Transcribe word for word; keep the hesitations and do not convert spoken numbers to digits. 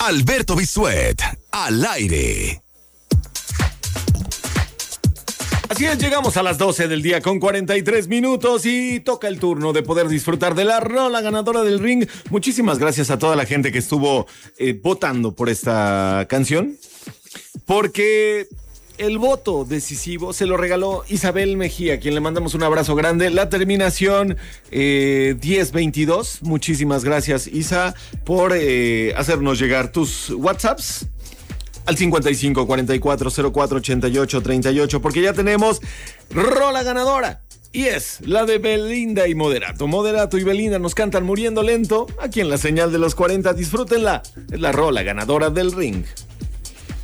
Alberto Bisuet, al aire. Así es, llegamos a las doce del día con cuarenta y tres minutos y toca el turno de poder disfrutar de la rola ganadora del ring. Muchísimas gracias a toda la gente que estuvo eh, votando por esta canción, porque el voto decisivo se lo regaló Isabel Mejía, a quien le mandamos un abrazo grande. La terminación eh, diez veintidós. Muchísimas gracias, Isa, por eh, hacernos llegar tus WhatsApps al cincuenta y cinco, cuarenta y cuatro, cero cuatro, ochenta y ocho, treinta y ocho, porque ya tenemos rola ganadora. Y es la de Belinda y Moderato. Moderato y Belinda nos cantan Muriendo Lento aquí en la señal de los cuarenta. Disfrútenla. Es la rola ganadora del ring.